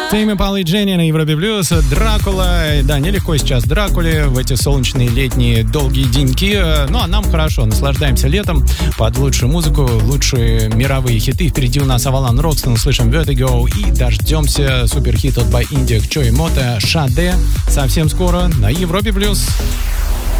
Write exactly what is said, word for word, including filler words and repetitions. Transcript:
Тейм Импала и Дженни на Европе Плюс. Дракула. Да, нелегко сейчас Дракуле в эти солнечные летние долгие деньки. Ну, а нам хорошо. Наслаждаемся летом под лучшую музыку, лучшие мировые хиты. Впереди у нас Авалан Рокстон, услышим Vertigo и дождемся суперхит от By India, Чо и Мото, Шаде. Совсем скоро на Европе Плюс.